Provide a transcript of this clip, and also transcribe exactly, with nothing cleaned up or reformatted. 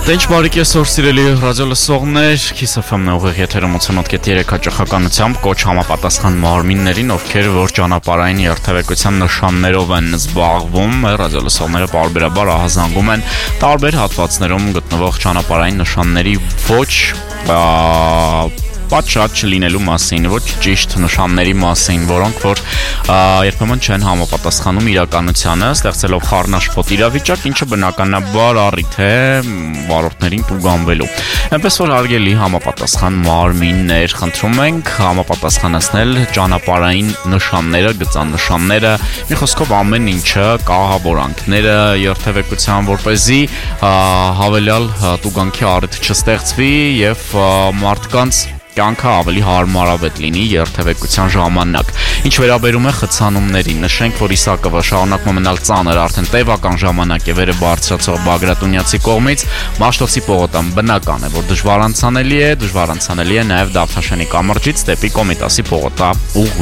Տենչ բարիք այսօր սիրելի ռադիո լսողներ, Kiss F M-ն ուղիղ եթերում ութանոթ կետ երեք հաճախականությամբ կոչ համապատասխան մարմիններին, ովքեր որ ճանապարհային երթևեկության նշաններով են զբաղվում, ռադիո լսողները պարբերաբար ահազանգում են տարբեր հատվածներում գտնվող ճանապարհային նշանների ոչ պատշաճ չլինելու մասին, ոչ ճիշտ նշանների մասին, որոնք որ երբեմն չեն համապատասխանում իրականությանը, ստեղծելով խառնաշփոթ իրավիճակ, ինչը բնականաբար առիթ է վարորդներին տուգանվելու։ Այնպես որ հարգելի համապատասխան մարմիններ, խնդրում ենք համապատասխանացնել ճանապարհային նշանները, գծանշանները, մի խոսքով ամեն ինչը, կահավորանքները երթևեկության, որպեսզի հավելյալ տուգանքի առիթ չստեղծվի եւ մարդկանց կյանքը ավելի հարմարավետ լինի երթևեկության ժամանակ։ Ինչ վերաբերում է խցանումներին, նշենք, որ Իսակովը շարունակում է մնալ ծանր, արդեն տևական ժամանակ է վերը բարձրացող Բագրատունյացի կողմից, Մաշտոցի պողոտան բնական է, որ դժվար անցանելի է, դժվար անցանելի է նաև Դավթաշենի կամրջից դեպի Կոմիտասի պողոտա ուղու։